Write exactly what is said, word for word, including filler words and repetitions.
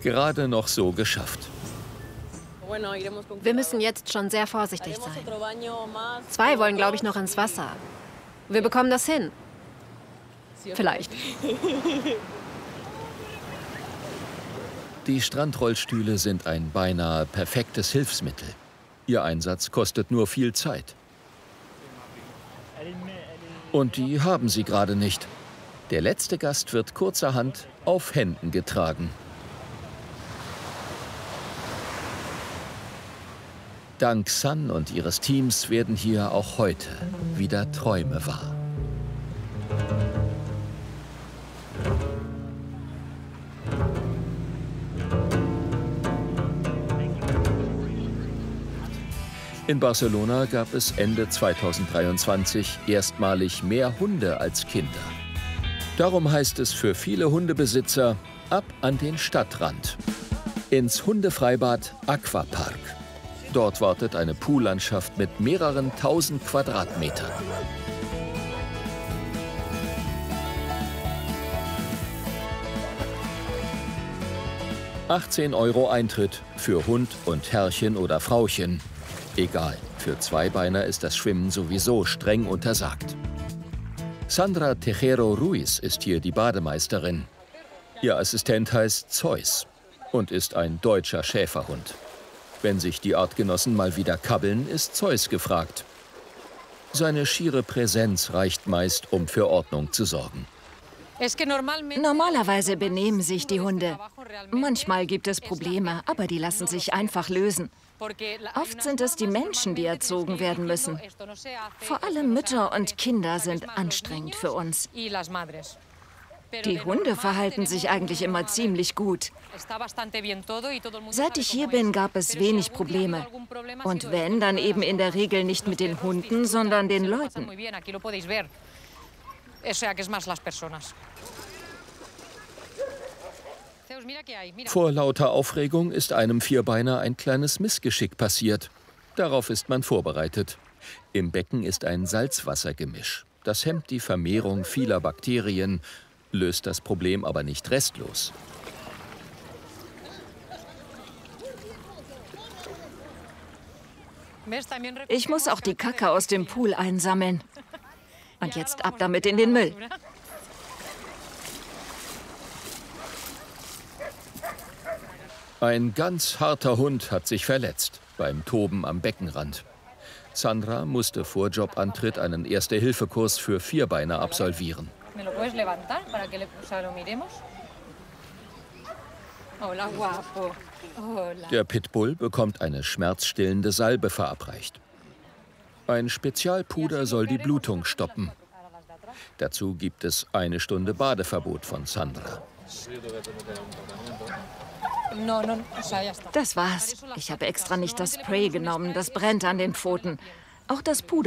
Gerade noch so geschafft. Wir müssen jetzt schon sehr vorsichtig sein. Zwei wollen, glaube ich, noch ins Wasser. Wir bekommen das hin. Vielleicht. Die Strandrollstühle sind ein beinahe perfektes Hilfsmittel. Ihr Einsatz kostet nur viel Zeit. Und die haben sie gerade nicht. Der letzte Gast wird kurzerhand auf Händen getragen. Dank Sun und ihres Teams werden hier auch heute wieder Träume wahr. In Barcelona gab es Ende zweitausenddreiundzwanzig erstmalig mehr Hunde als Kinder. Darum heißt es für viele Hundebesitzer ab an den Stadtrand. Ins Hundefreibad Aquapark. Dort wartet eine Poollandschaft mit mehreren tausend Quadratmetern. achtzehn Euro Eintritt für Hund und Herrchen oder Frauchen. Egal, für Zweibeiner ist das Schwimmen sowieso streng untersagt. Sandra Tejero Ruiz ist hier die Bademeisterin. Ihr Assistent heißt Zeus und ist ein deutscher Schäferhund. Wenn sich die Artgenossen mal wieder kabbeln, ist Zeus gefragt. Seine schiere Präsenz reicht meist, um für Ordnung zu sorgen. Normalerweise benehmen sich die Hunde. Manchmal gibt es Probleme, aber die lassen sich einfach lösen. Oft sind es die Menschen, die erzogen werden müssen. Vor allem Mütter und Kinder sind anstrengend für uns. Die Hunde verhalten sich eigentlich immer ziemlich gut. Seit ich hier bin, gab es wenig Probleme. Und wenn, dann eben in der Regel nicht mit den Hunden, sondern den Leuten. Vor lauter Aufregung ist einem Vierbeiner ein kleines Missgeschick passiert. Darauf ist man vorbereitet. Im Becken ist ein Salzwassergemisch. Das hemmt die Vermehrung vieler Bakterien, löst das Problem aber nicht restlos. Ich muss auch die Kacke aus dem Pool einsammeln. Und jetzt ab damit in den Müll. Ein ganz harter Hund hat sich verletzt beim Toben am Beckenrand. Sandra musste vor Jobantritt einen Erste-Hilfe-Kurs für Vierbeiner absolvieren. Der Pitbull bekommt eine schmerzstillende Salbe verabreicht. Ein Spezialpuder soll die Blutung stoppen. Dazu gibt es eine Stunde Badeverbot von Sandra. Das war's. Ich habe extra nicht das Spray genommen. Das brennt an den Pfoten. Auch das Puder